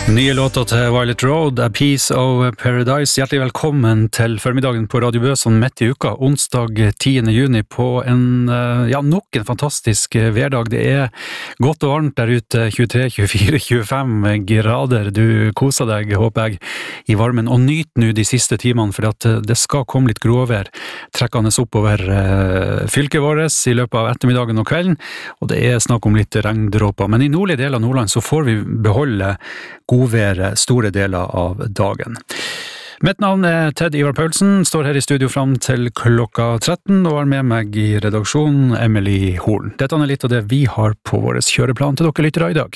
Nye låter til Violet Road, A Piece of Paradise. Hjertelig velkommen til formiddagen på Radio Bø, sånn midt i uka, onsdag 10. juni på nok en fantastisk hverdag. Det er godt og varmt der ute, 23, 24, 25 grader. Du koser deg, håper jeg, i varmen, og nyt nå de siste timene, for at det skal komme litt gråvær trekkende oppover fylket vårt i løpet av ettermiddagen og kvelden, og det er snakk om litt regndråper. Men i nordlige del av Nordland så får vi beholde godværet store deler av dagen. Mitt navn er Ted Ivar Paulsen, står her i studio fram til klokka 13 og har med meg i redaksjonen Emily Horn. Dette er litt av det vi har på vår kjøreplan til dere lyttere i dag.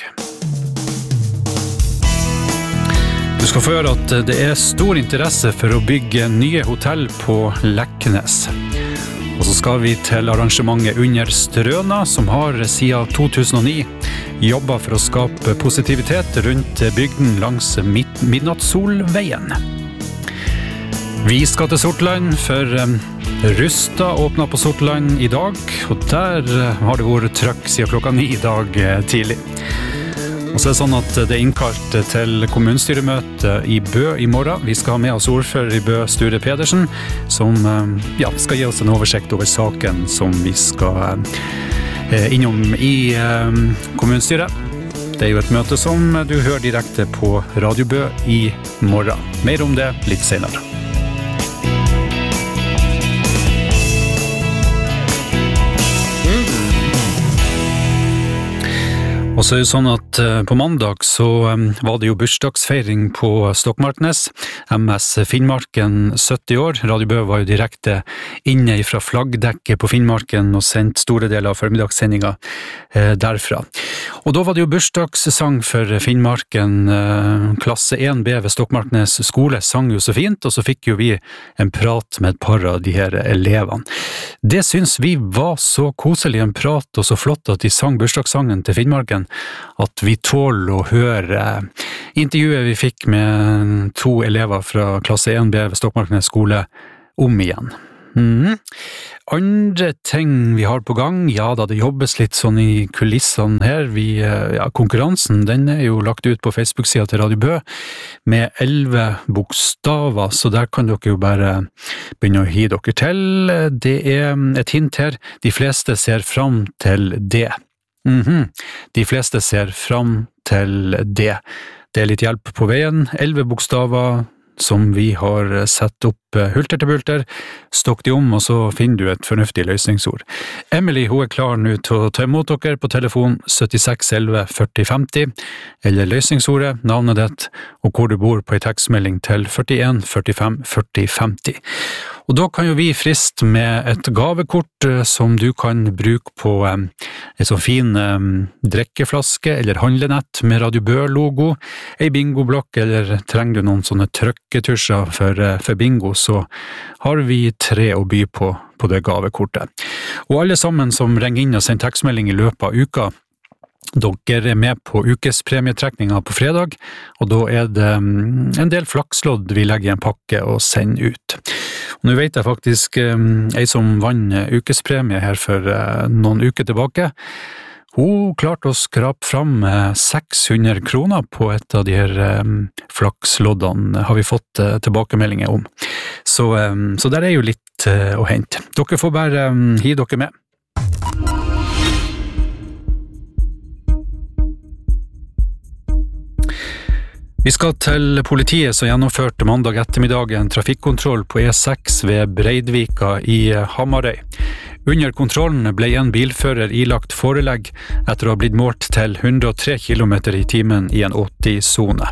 Du skal få høre at det er stor interesse for å bygge nye hotell på Leknes. Og så skal vi til arrangementet Under Strøna, som har siden 2009 jobbet for å skape positivitet rundt bygden langs Midnattssolveien. Vi skal til Sortland, for Rusta åpnet på Sortland i dag, og der har det vært trøkk siden klokka 9 i dag tidlig. Og så er det sånn at det er innkalt til kommunstyremøte i Bø i morgen. Vi skal ha med oss ordfører i Bø, Sture Pedersen, som skal gi oss en oversikt over saken som vi skal innom i kommunstyret. Det er jo et møte som du hører direkte på Radio Bø i morgen. Mer om det litt senere. Og så er det sånn at på mandag så var det jo bursdagsfeiring på Stokmarknes. MS Finnmarken 70 år. Radio Bø var jo direkte inne fra flaggdekket på Finnmarken og sendt store deler av formidagssendinga derfra. Og da var det jo bursdagssang for Finnmarken. Klasse 1B ved Stokmarknes skole sang jo så fint, og så fikk jo vi en prat med et par av de her elevene. Det synes vi var så koselig en prat og så flott at de sang bursdagssangen til Finnmarken, at vi tåler å høre intervjuet vi fikk med 2 elever fra klasse 1B ved Stokmarknes skole om igjen. Andre ting vi har på gang, da det jobbes litt sånn i kulissene her. Konkurransen, den er jo lagt ut på Facebook-siden til Radio Bø med 11 bokstaver, så der kan dere jo bare begynne å hi dere til. Det er et hint her, de fleste ser fram til det. De fleste ser fram til det. Det er litt hjelp på veien. 11 bokstaver som vi har sett opp hulter til bulter. Stokk de om, og så finner du et fornuftig løsningsord. Emily, hun er klar nå til å ta imot dere på telefon 76 11 40 50, eller løsningsordet, navnet ditt, og hvor du bor på en tekstmelding til 41 45 40 50. Og da kan jo vi friste med et gavekort som du kan bruke på en sånn fin drikkeflaske eller handlenett med Radio Bø-logo, en bingoblokk, eller trenger du noen sånne trykketusjer for bingo, så har vi 3 å by på det gavekortet. Og alle sammen som ringer inn og sender tekstmelding i løpet av uka, dere er med på ukespremietrekninga på fredag, og da er det en del flakslodd vi legger i en pakke og sender ut. Og nå vet jeg faktisk en som vann ukespremie her for noen uker tilbake. Hun klarte å skrape fram 600 kroner på et av de her flaksloddene, har vi fått tilbakemeldinger om. Så der er jo litt å hente. Dere får bare hi dere med. Vi skal til politiet som gjennomførte mandag ettermiddag en trafikkontroll på E6 ved Breidvika i Hamarøy. Under kontrollen ble en bilfører ilagt forelegg etter å ha blitt målt til 103 km i timen i en 80-zone.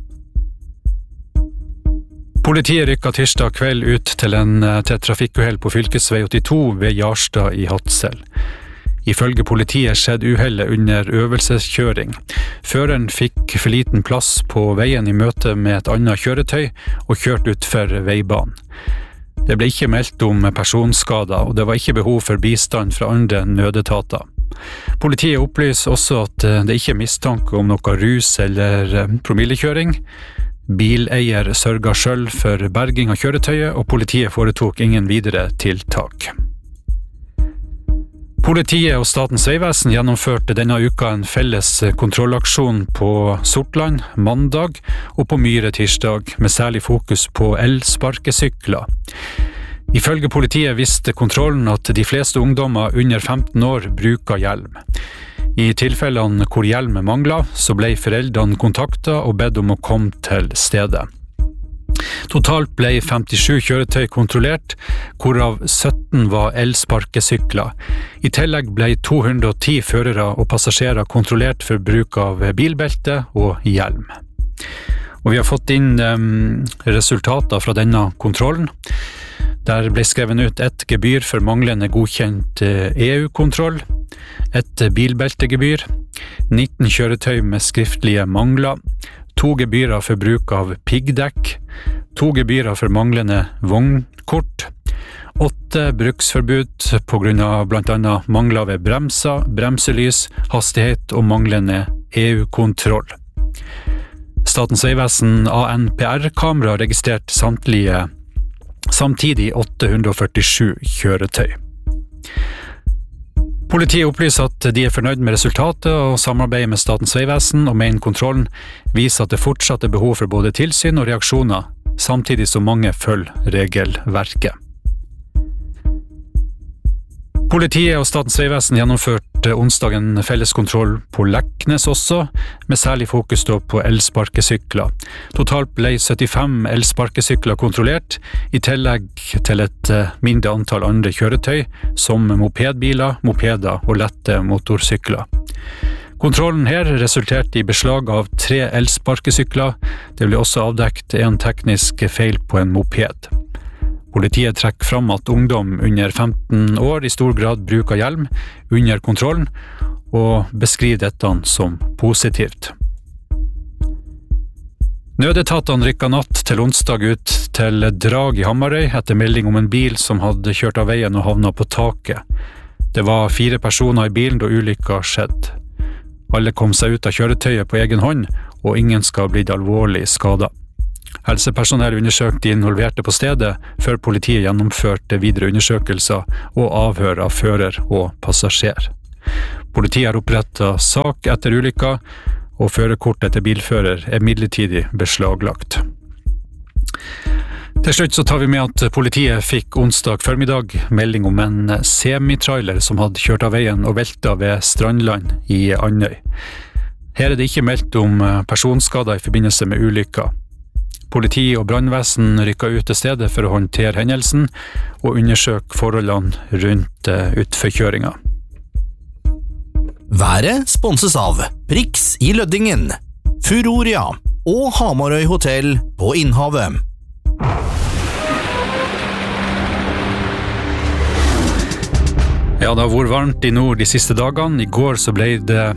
Politiet rykket tirsdag kveld ut til et trafikkuhell på fylkesvei 82 ved Jarstad i Hadsel. Ifølge politiet skjedde uhellet under øvelseskjøring. Føreren fikk for liten plass på veien i møte med et annet kjøretøy og kjørte utfor veibanen. Det ble ikke meldt om personskader, og det var ikke behov for bistand fra andre nødetater. Politiet opplyser også at det ikke er mistanke om noe rus eller promillekjøring. Bileier sørget selv for berging av kjøretøyet, og politiet foretok ingen videre tiltak. Politiet og Statens vegvesen gjennomførte denne uka en felles kontrollaksjon på Sortland mandag og på Myre tirsdag, med særlig fokus på elsparkesykler. Ifølge politiet visste kontrollen at de fleste ungdommer under 15 år bruker hjelm. I tilfellene hvor hjelm manglet, så ble foreldrene kontaktet og bedt om å komme til stedet. Totalt ble 57 kjøretøy kontrollert, hvorav 17 var elsparkesykler. I tillegg ble 210 førere og passasjerer kontrollert for bruk av bilbelte og hjelm. Og vi har fått inn resultater fra denne kontrollen. Der ble skrevet ut et gebyr for manglende godkjent EU-kontroll, et bilbeltegebyr, 19 kjøretøy med skriftlige mangler, 2 gebyrer for bruk av piggdekk, 2 gebyrer for manglende vognkort, 8 bruksforbud på grunn av blant annet mangler ved bremser, bremselys, hastighet og manglende EU-kontroll. Statens vegvesen ANPR-kamera registrerte samtidig 847 kjøretøy. Politiet opplyser at de er fornøyd med resultatet og samarbeider med Statens vegvesen, og mener kontrollen viser at det fortsatt er behov for både tilsyn og reaksjoner, samtidig som mange følger regelverket. Politiet og Statens vegvesen gjennomførte onsdag en felleskontroll på Leknes også, med særlig fokus på elsparkesykler. Totalt ble 75 elsparkesykler kontrollert, i tillegg til et mindre antall andre kjøretøy, som mopedbiler, mopeder og lette motorsykler. Kontrollen her resulterte i beslag av 3 elsparkesykler. Det ble også avdekt en teknisk feil på en moped. Politiet trekker fram at ungdom under 15 år i stor grad bruker hjelm under kontrollen, og beskriver dette som positivt. Nødetatene rykket natt til onsdag ut til Drag i Hamarøy etter melding om en bil som hadde kjørt av veien og havnet på taket. Det var 4 personer i bilen da ulykka skjedde. Alle kom seg ut av kjøretøyet på egen hånd, og ingen skal ha blitt alvorlig skadet. Helsepersonell undersøkte de involverte på stedet, før politiet gjennomførte videre undersøkelser og avhør av fører og passasjer. Politiet har opprettet sak etter ulykka, og førerkort etter bilfører er midlertidig beslaglagt. Til slutt så tar vi med at politiet fikk onsdag formiddag melding om en semitrailer som hadde kjørt av veien og veltet ved Strandland i Andøy. Her er det ikke meldt om personskader i forbindelse med ulykka. Politi og brannvesen rykket ut til stedet for å håndtere hendelsen og undersøke forholdene rundt utforkjøringa. Været sponses av Prix i Løddingen, Furoria og Hamarøy Hotel på Innhavet. Ja, det har vært varmt i nord de siste dagene. I går så ble det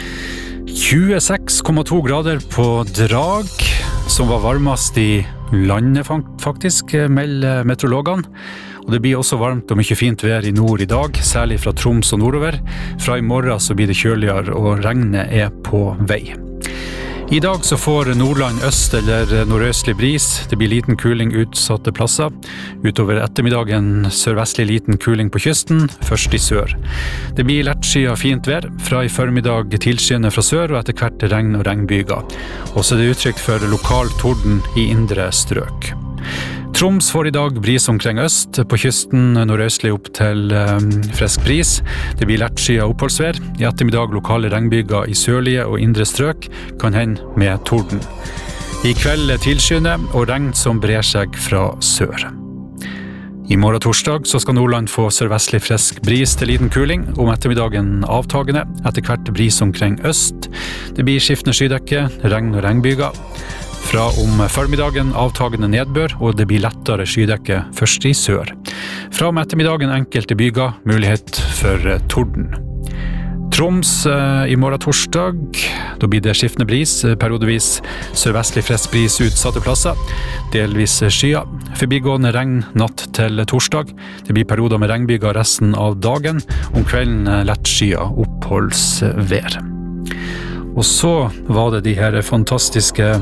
26,2 grader på Drag, som var varmest i landet faktisk, melder meteorologene. Og det blir også varmt og mye fint vær i nord i dag, særlig fra Troms og nordover. Fra i morgen så blir det kjøligere, og regnet er på vei. I dag så får Nordland øst eller nordøstlig bris. Det blir liten kuling utsatte plasser. Utover ettermiddagen sørvestlig liten kuling på kysten, først i sør. Det blir lettskyet fint vær, fra i formiddag tilskyende fra sør og etter hvert regn og regnbyger. Også det er uttrykk for lokal torden i indre strøk. Troms får i dag bris omkring øst, på kysten nordøstlig opp til frisk bris. Det blir lettskyet oppholdsvær. I ettermiddag lokale regnbyger i sørlige og indre strøk, kan hende med torden. I kveld tilskyende og regn som brer seg fra sør. I morgen torsdag så skal Nordland få sørvestlig frisk bris til liten kuling, om ettermiddagen avtagende, etter hvert bris omkring øst. Det blir skiftende skydekke, regn og regnbyger. Fra om formiddagen avtagende nedbør, og det blir lettere skydekke først i sør. Fra om ettermiddagen enkelte byger, mulighet for torden. Troms i morgen torsdag, da blir det skiftende bris, periodevis sørvestlig frisk bris utsatte plasser, delvis skyer. Forbigående regn natt til torsdag. Det blir perioder med regnbyger resten av dagen, om kvelden lettskyet oppholdsvær. Og så var det de her fantastiske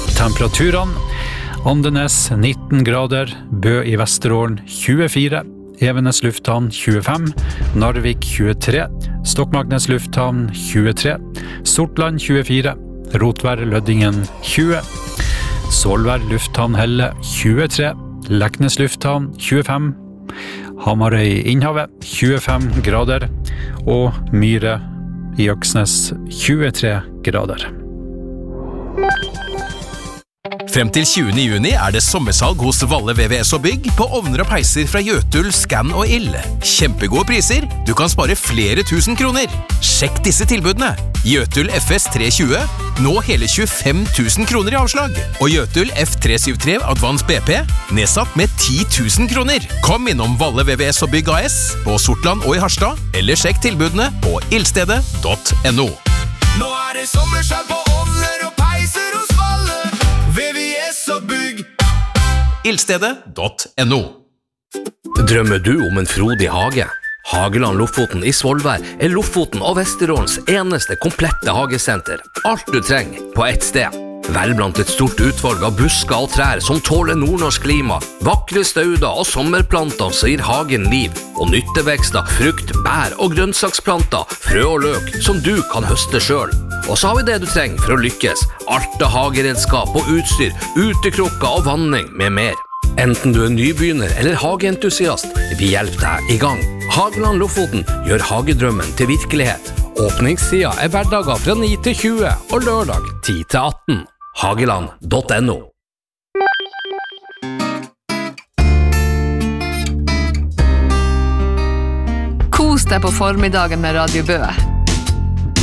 temperaturene. Andenes 19 grader, Bø i Vesterålen 24, Evenes lufthavn 25, Narvik 23, Stokmarknes lufthavn 23, Sortland 24, Rotvær Løddingen 20, Solvær lufthavn Helle 23, Leknes lufthavn 25, Hamarøy Innhavet 25 grader og Myre i Øksnes 23 grader. Frem til 20. juni det sommersalg hos Valle VVS og Bygg på ovner og peiser fra Jøtul, Scan og Ill. Kjempegode priser, du kan spare flere tusen kroner. Sjekk disse tilbudene. Jøtul FS 320, nå hele 25 000 kroner i avslag. Og Jøtul F373 Advance BP, nedsatt med 10 000 kroner. Kom innom Valle VVS og Bygg AS på Sortland og i Harstad, eller sjekk tilbudene på ildstedet.no. Nå det sommersalg på ovner og peiser hos Valle VVS og Bygg. Ildstedet.no. Drømmer du om en frodig hage? Hageland Lofoten i Svolvær Lofoten og Vesterålens eneste komplette hagesenter. Alt du trenger på ett sted. Vel blant et stort utvalg av busker og trær som tåler nordnorsk klima, vakre stauder og sommerplanter som gir hagen liv, og nyttevekster, frukt, bær og grønnsaksplanter, frø og løk som du kan høste selv. Og så har vi det du trenger for å lykkes. Alt av hageredskap og utstyr, utekrukker og vanning med mer. Enten du nybegynner eller hageentusiast, vi hjelper deg i gang. Hageland Lofoten gjør hagedrømmen til virkelighet. Åpningstida hverdager fra 9 til 20 og lørdag 10 til 18. Hageland.no. Kos deg på formiddagen med Radio Bø.